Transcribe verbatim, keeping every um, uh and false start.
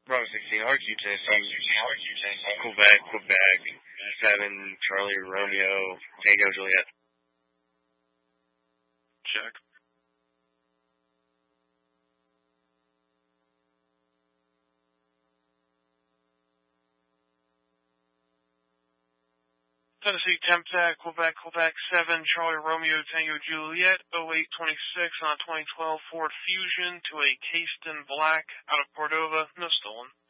Bravo sixteen, R Q Tennessee, Quebec, Quebec, seven, Charlie Romeo, Tango Juliet. Check. Tennessee Temtec, Quebec, Quebec, seven, Charlie Romeo, Tango Juliet, oh eight twenty-six on a twenty twelve Ford Fusion to a Caiston Black out of Cordova, no stolen.